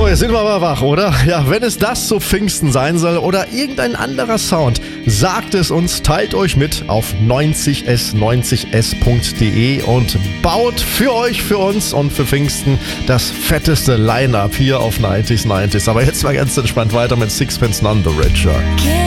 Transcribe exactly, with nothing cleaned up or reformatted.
jetzt sind wir aber wach, oder? Ja, wenn es das zu Pfingsten sein soll oder irgendein anderer Sound, sagt es uns, teilt euch mit auf neunzig s neunzig s punkt de und baut für euch, für uns und für Pfingsten das fetteste Line-Up hier auf neunzig neunzig. Aber jetzt mal ganz entspannt weiter mit Sixpence None the Richer.